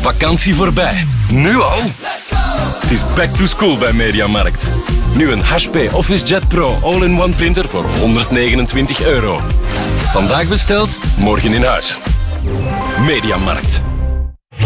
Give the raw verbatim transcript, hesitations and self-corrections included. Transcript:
Vakantie voorbij. Nu al? Het is back to school bij Mediamarkt. Nu een H P OfficeJet Pro all-in-one printer voor honderdnegenentwintig euro. Vandaag besteld, morgen in huis. Mediamarkt.